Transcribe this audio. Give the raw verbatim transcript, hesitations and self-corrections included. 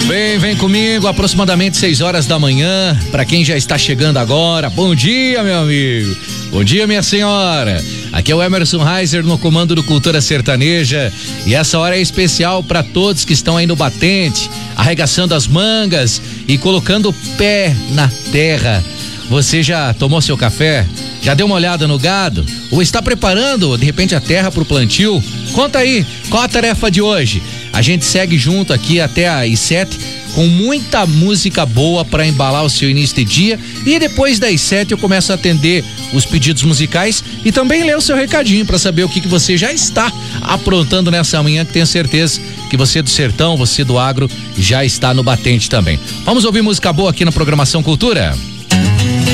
Vem, vem comigo, aproximadamente seis horas da manhã. Para quem já está chegando agora, bom dia, meu amigo. Bom dia, minha senhora. Aqui é o Emerson Reiser no comando do Cultura Sertaneja. E essa hora é especial para todos que estão aí no batente, arregaçando as mangas e colocando o pé na terra. Você já tomou seu café? Já deu uma olhada no gado? Ou está preparando, de repente, a terra para o plantio? Conta aí, qual a tarefa de hoje? A gente segue junto aqui até às sete com muita música boa para embalar o seu início de dia, e depois das sete eu começo a atender os pedidos musicais e também ler o seu recadinho para saber o que, que você já está aprontando nessa manhã, que tenho certeza que você do sertão, você do agro já está no batente também. Vamos ouvir música boa aqui na programação Cultura?